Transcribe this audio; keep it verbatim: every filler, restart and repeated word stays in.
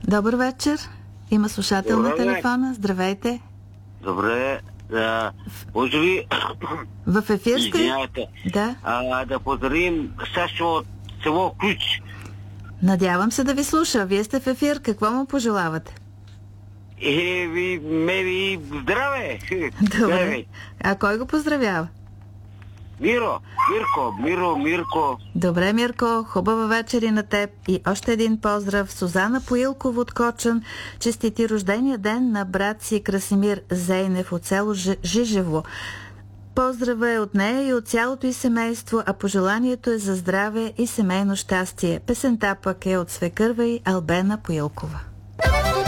Добър вечер. Има слушател Добре, на телефона. Здравейте. Добре. Да, може ли... В ефир сте? Извинявайте. Да. А, да поздравим Сашо от село Ключ. Надявам се да ви слуша. Вие сте в ефир. Какво му пожелавате? Е, ви, ме ви, здраве! Добре. Здраве. А кой го поздравява? Миро, Мирко, Миро, Мирко. Добре, Мирко, хубава вечер и на теб. И още един поздрав. Сузана Поилков от Кочан честити рождения ден на брат си Красимир Зейнев от село Ж... Жижево. Поздрава е от нея и от цялото й семейство, а пожеланието е за здраве и семейно щастие. Песента пък е от свекърва и Албена Поилкова.